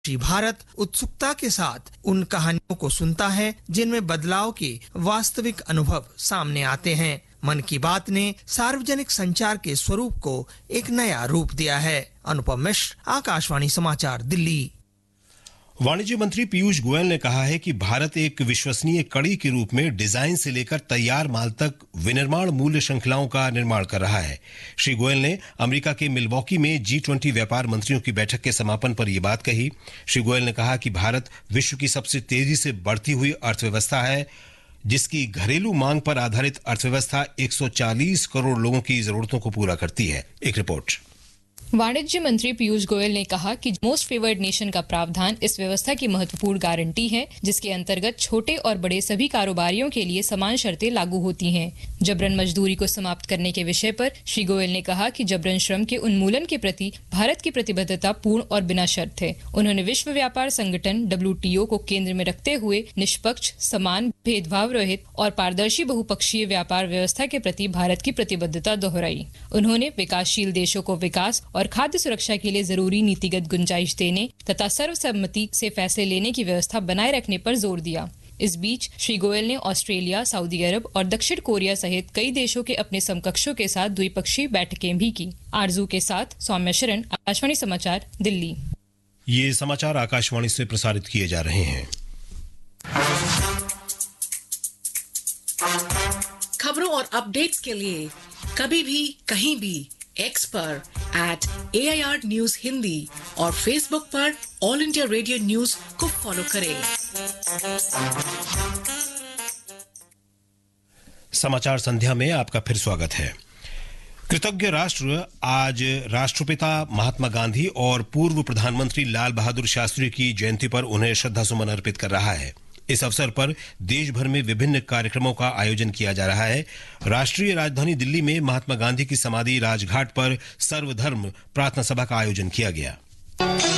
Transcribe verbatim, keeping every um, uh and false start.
श्री भारत उत्सुकता के साथ उन कहानियों को सुनता है जिनमें बदलाव के वास्तविक अनुभव सामने आते हैं। मन की बात ने सार्वजनिक संचार के स्वरूप को एक नया रूप दिया है। अनुपम मिश्र, आकाशवाणी समाचार, दिल्ली। वाणिज्य मंत्री पीयूष गोयल ने कहा है कि भारत एक विश्वसनीय कड़ी के रूप में डिजाइन से लेकर तैयार माल तक विनिर्माण मूल्य श्रृंखलाओं का निर्माण कर रहा है। श्री गोयल ने अमेरिका के मिल्वॉकी में जी ट्वेंटी व्यापार मंत्रियों की बैठक के समापन पर यह बात कही। श्री गोयल ने कहा कि भारत विश्व की सबसे तेजी से बढ़ती हुई अर्थव्यवस्था है, जिसकी घरेलू मांग पर आधारित अर्थव्यवस्था एक सौ चालीस करोड़ लोगों की जरूरतों को पूरा करती है। एक रिपोर्ट। वाणिज्य मंत्री पीयूष गोयल ने कहा कि मोस्ट फेवर्ड नेशन का प्रावधान इस व्यवस्था की महत्वपूर्ण गारंटी है, जिसके अंतर्गत छोटे और बड़े सभी कारोबारियों के लिए समान शर्तें लागू होती हैं। जबरन मजदूरी को समाप्त करने के विषय पर श्री गोयल ने कहा कि जबरन श्रम के उन्मूलन के प्रति भारत की प्रतिबद्धता पूर्ण और बिना शर्त है। उन्होंने विश्व व्यापार संगठन डब्ल्यू टी ओ को केंद्र में रखते हुए निष्पक्ष, समान, भेदभाव रहित और पारदर्शी बहुपक्षीय व्यापार व्यवस्था के प्रति भारत की प्रतिबद्धता दोहराई। उन्होंने विकासशील देशों को विकास और खाद्य सुरक्षा के लिए जरूरी नीतिगत गुंजाइश देने तथा सर्वसम्मति से फैसले लेने की व्यवस्था बनाए रखने पर जोर दिया। इस बीच श्री गोयल ने ऑस्ट्रेलिया, सऊदी अरब और दक्षिण कोरिया सहित कई देशों के अपने समकक्षों के साथ द्विपक्षीय बैठकें भी की। आरजू के साथ सौम्या शरण, आकाशवाणी समाचार, दिल्ली। ये समाचार आकाशवाणी से प्रसारित किए जा रहे हैं। खबरों और अपडेट्स के लिए कभी भी कहीं भी एक्स पर eight A I R news Hindi और फेसबुक पर ऑल इंडिया रेडियो न्यूज को फॉलो करें। समाचार संध्या में आपका फिर स्वागत है। कृतज्ञ राष्ट्र आज राष्ट्रपिता महात्मा गांधी और पूर्व प्रधानमंत्री लाल बहादुर शास्त्री की जयंती पर उन्हें श्रद्धासुमन अर्पित कर रहा है। इस अवसर पर देश भर में विभिन्न कार्यक्रमों का आयोजन किया जा रहा है। राष्ट्रीय राजधानी दिल्ली में महात्मा गांधी की समाधि राजघाट पर सर्वधर्म प्रार्थना सभा का आयोजन किया गया।